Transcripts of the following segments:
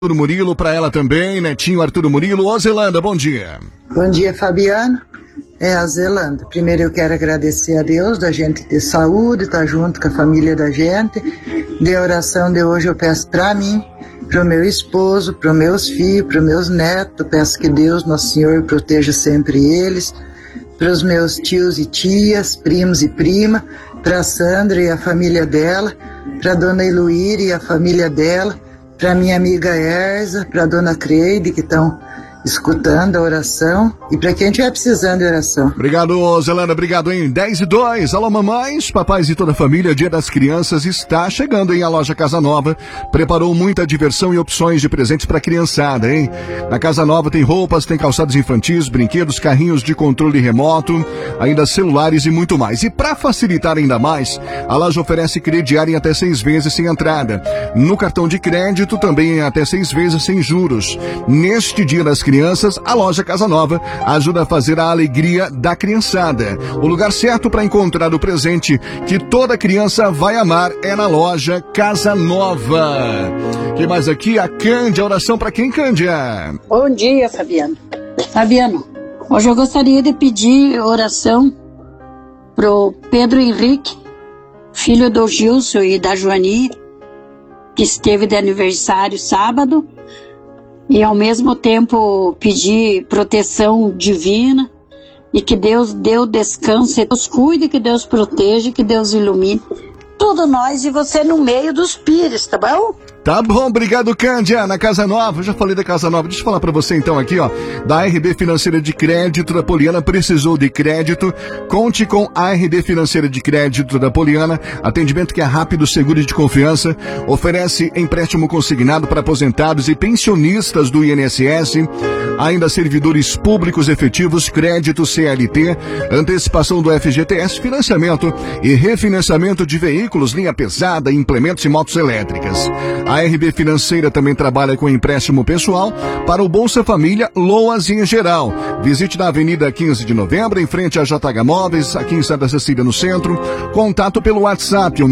Arthur Murilo, para ela também, netinho Arthur Murilo. Ô Zelanda, bom dia. Bom dia, Fabiano. É a Zelanda. Primeiro eu quero agradecer a Deus da gente ter saúde, estar junto com a família da gente. De oração de hoje eu peço para mim, para o meu esposo, para os meus filhos, para os meus netos. Peço que Deus, Nosso Senhor, proteja sempre eles. Para os meus tios e tias, primos e prima, para a Sandra e a família dela, para a dona Heloíra e a família dela, para minha amiga Erza, para a dona Creide, que estão escutando a oração, e para quem estiver precisando de oração. Obrigado, Zelanda, obrigado, hein? 10:02. Alô, mamães, papais e toda a família, Dia das Crianças está chegando, hein? A loja Casa Nova preparou muita diversão e opções de presentes para a criançada, hein? Na Casa Nova tem roupas, tem calçados infantis, brinquedos, carrinhos de controle remoto, ainda celulares e muito mais. E para facilitar ainda mais, a loja oferece crediário em até 6 vezes sem entrada. No cartão de crédito também em até 6 vezes sem juros. Neste Dia das Crianças, a loja Casa Nova ajuda a fazer a alegria da criançada. O lugar certo para encontrar o presente que toda criança vai amar é na loja Casa Nova. Quem mais aqui? A Cândia. Oração para quem, Cândia? Bom dia, Fabiano. Fabiano, hoje eu gostaria de pedir oração pro Pedro Henrique, filho do Gilson e da Joani, que esteve de aniversário sábado. E ao mesmo tempo pedir proteção divina e que Deus dê o descanso, que Deus cuide, que Deus proteja, que Deus ilumine tudo nós e você no meio dos pires, tá bom? Tá bom, obrigado, Cândia. Na Casa Nova, eu já falei da Casa Nova, deixa eu falar pra você então aqui, ó, da RB Financeira de Crédito da Poliana. Precisou de crédito? Conte com a RB Financeira de Crédito da Poliana, atendimento que é rápido, seguro e de confiança, oferece empréstimo consignado para aposentados e pensionistas do INSS, ainda servidores públicos efetivos, crédito CLT, antecipação do FGTS, financiamento e refinanciamento de veículos, linha pesada, implementos e motos elétricas. A RB Financeira também trabalha com empréstimo pessoal para o Bolsa Família, LOAS e em geral. Visite na Avenida 15 de Novembro, em frente à JH Móveis, aqui em Santa Cecília, no centro. Contato pelo WhatsApp, o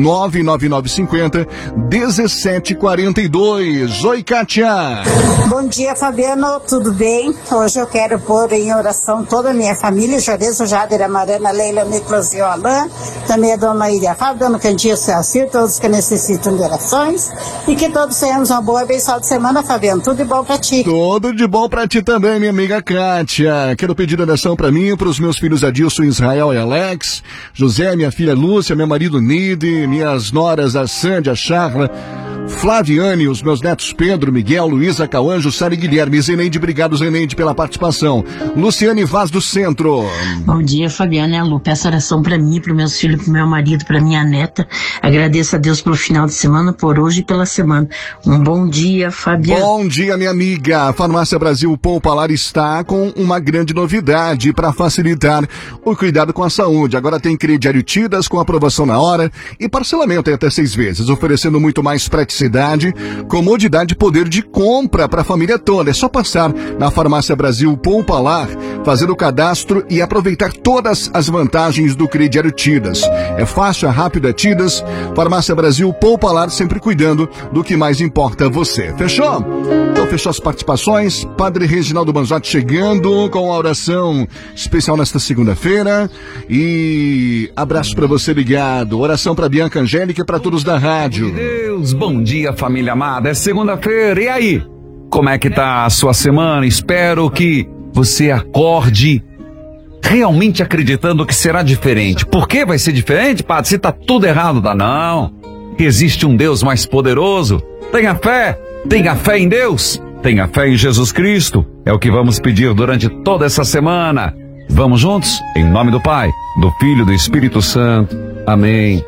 99950-1742. Oi, Kátia. Bom dia, Fabiano, tudo bem? Hoje eu quero pôr em oração toda a minha família, Jorezo, Jader, Amarana, Leila, Nicolas e Alain, também a dona Iria Fábio, dona Candia, Celcir, todos que necessitam de orações, e que todos tenhamos uma boa e abençoada semana, Fabiano. Tudo de bom pra ti. Tudo de bom pra ti também, minha amiga Kátia. Quero pedir oração pra mim, pros meus filhos Adilson, Israel e Alex, José, minha filha Lúcia, meu marido Nide, minhas noras, a Sandy, a Charla, Flaviane, os meus netos Pedro, Miguel, Luísa, Cauanjo, Sara e Guilherme. Zeneide, obrigado, Zeneide, pela participação. Luciane Vaz do Centro. Bom dia, Fabiana e a Lu. Peço oração pra mim, pros meus filhos, pro meu marido, pra minha neta. Agradeço a Deus pelo final de semana, por hoje e pela semana. Um bom dia, Fabiana. Bom dia, minha amiga. A Farmácia Brasil Poupalar está com uma grande novidade para facilitar o cuidado com a saúde. Agora tem crediário Tidas com aprovação na hora e parcelamento em até 6 vezes, oferecendo muito mais praticidade, comodidade e poder de compra para a família toda. É só passar na Farmácia Brasil Poupalar, fazer o cadastro e aproveitar todas as vantagens do crediário Tidas. É fácil, é rápido, é Tidas. Farmácia Brasil Poupalar, sempre cuidando do que mais importa a você. Fechou? Então fechou as participações. Padre Reginaldo Manzotti chegando com a oração especial nesta segunda-feira. E abraço para você ligado. Oração para Bianca Angélica e para todos da rádio. Deus, bom dia, família amada. É segunda-feira. E aí? Como é que tá a sua semana? Espero que você acorde realmente acreditando que será diferente. Por que vai ser diferente, padre? Se tá tudo errado, dá não. Existe um Deus mais poderoso. Tenha fé em Deus, tenha fé em Jesus Cristo. É o que vamos pedir durante toda essa semana. Vamos juntos? Em nome do Pai, do Filho e do Espírito Santo. Amém.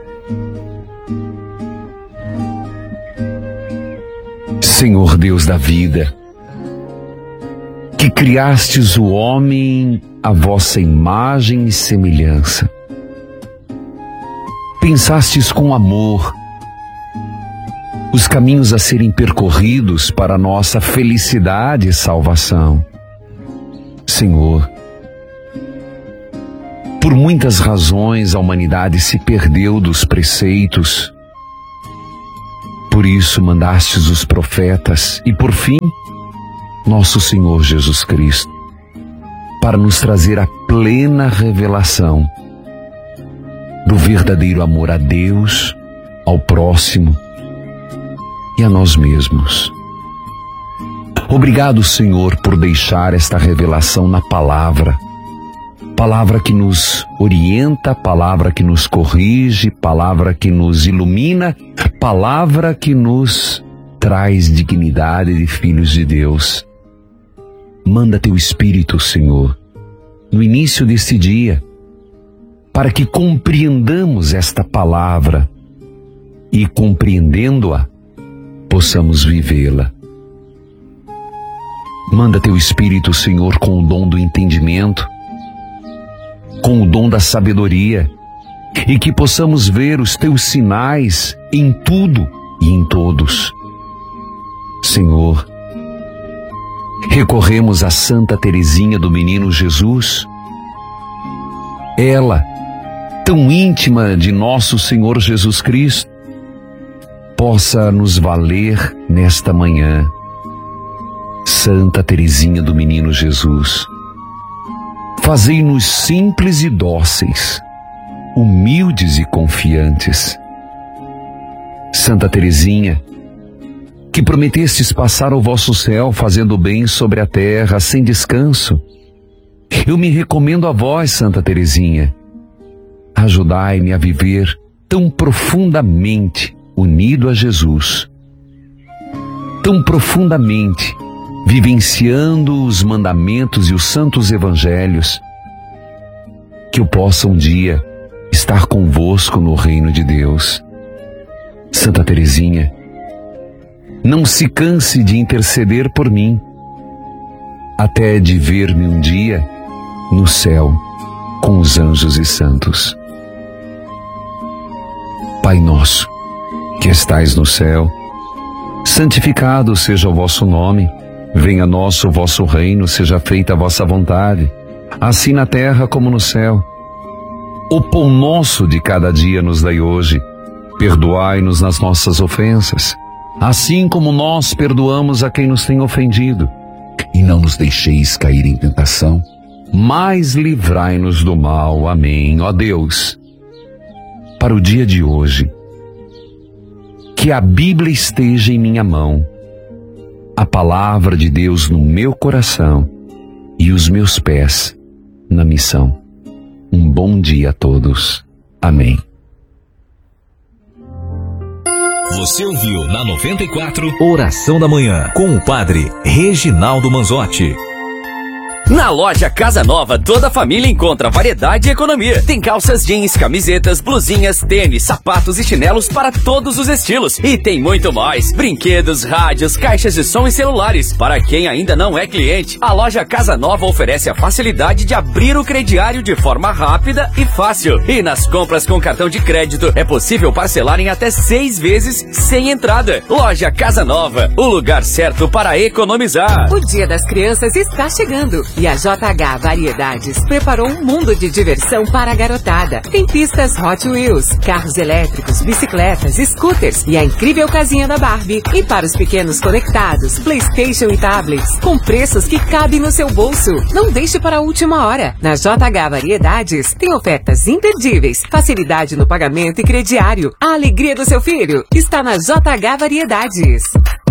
Senhor Deus da vida, que criastes o homem à vossa imagem e semelhança, pensastes com amor os caminhos a serem percorridos para a nossa felicidade e salvação. Senhor, por muitas razões a humanidade se perdeu dos preceitos. Por por isso mandastes os profetas e, por fim, nosso Senhor Jesus Cristo, para nos trazer a plena revelação do verdadeiro amor a Deus, ao próximo e a nós mesmos. Obrigado, Senhor, por deixar esta revelação na palavra. Palavra que nos orienta, palavra que nos corrige, palavra que nos ilumina, palavra que nos traz dignidade de filhos de Deus. Manda teu Espírito, Senhor, no início deste dia, para que compreendamos esta palavra e, compreendendo-a, possamos vivê-la. Manda teu Espírito, Senhor, com o dom do entendimento, com o dom da sabedoria, e que possamos ver os teus sinais em tudo e em todos. Senhor, recorremos a Santa Teresinha do Menino Jesus, ela, tão íntima de nosso Senhor Jesus Cristo, possa nos valer nesta manhã. Santa Teresinha do Menino Jesus, fazei-nos simples e dóceis, humildes e confiantes. Santa Teresinha, que prometestes passar ao vosso céu fazendo bem sobre a terra sem descanso, eu me recomendo a vós, Santa Teresinha. Ajudai-me a viver tão profundamente unido a Jesus, tão profundamente vivenciando os mandamentos e os santos evangelhos, que eu possa um dia estar convosco no reino de Deus. Santa Teresinha, não se canse de interceder por mim, até de ver-me um dia no céu com os anjos e santos. Pai nosso, que estais no céu, santificado seja o vosso nome. Venha a nós o vosso reino, seja feita a vossa vontade, assim na terra como no céu. O pão nosso de cada dia nos dai hoje. Perdoai-nos nas nossas ofensas, assim como nós perdoamos a quem nos tem ofendido. E não nos deixeis cair em tentação, mas livrai-nos do mal. Amém. Ó Deus, para o dia de hoje, que a Bíblia esteja em minha mão, a palavra de Deus no meu coração e os meus pés na missão. Um bom dia a todos. Amém. Você ouviu na 94 Oração da Manhã com o Padre Reginaldo Manzotti. Na loja Casa Nova, toda a família encontra variedade e economia. Tem calças jeans, camisetas, blusinhas, tênis, sapatos e chinelos para todos os estilos. E tem muito mais. Brinquedos, rádios, caixas de som e celulares. Para quem ainda não é cliente, a loja Casa Nova oferece a facilidade de abrir o crediário de forma rápida e fácil. E nas compras com cartão de crédito, é possível parcelar em até 6 vezes sem entrada. Loja Casa Nova, o lugar certo para economizar. O Dia das Crianças está chegando. E a JH Variedades preparou um mundo de diversão para a garotada. Tem pistas Hot Wheels, carros elétricos, bicicletas, scooters e a incrível casinha da Barbie. E para os pequenos conectados, PlayStation e tablets, com preços que cabem no seu bolso. Não deixe para a última hora. Na JH Variedades tem ofertas imperdíveis, facilidade no pagamento e crediário. A alegria do seu filho está na JH Variedades.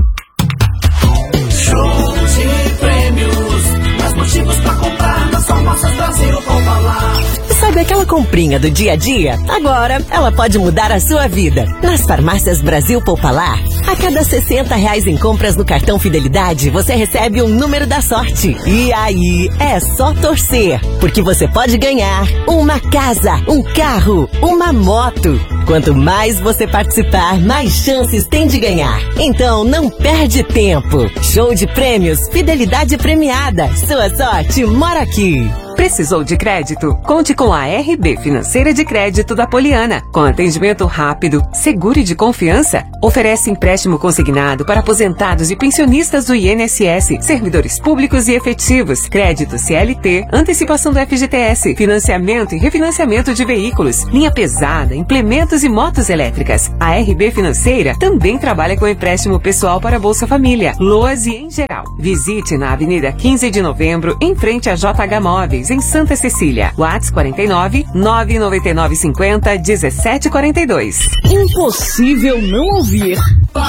Show de prêmios. Motivos pra comprar nas farmácias Brasil Popular. Sabe aquela comprinha do dia a dia? Agora ela pode mudar a sua vida. Nas farmácias Brasil Popular, a cada R$60 em compras no cartão Fidelidade, você recebe um número da sorte. E aí é só torcer, porque você pode ganhar uma casa, um carro, uma moto. Quanto mais você participar, mais chances tem de ganhar. Então não perde tempo. Show de prêmios, Fidelidade premiada. Sua sorte mora aqui. Precisou de crédito? Conte com a RB Financeira de Crédito da Poliana. Com atendimento rápido, seguro e de confiança, oferece empréstimo consignado para aposentados e pensionistas do INSS, servidores públicos e efetivos, crédito CLT, antecipação do FGTS, financiamento e refinanciamento de veículos, linha pesada, implementos e motos elétricas. A RB Financeira também trabalha com empréstimo pessoal para Bolsa Família, LOAS e em geral. Visite na Avenida 15 de Novembro, em frente a JH Móveis, em Santa Cecília. WhatsApp 49 999 50 1742. Impossível não ouvir.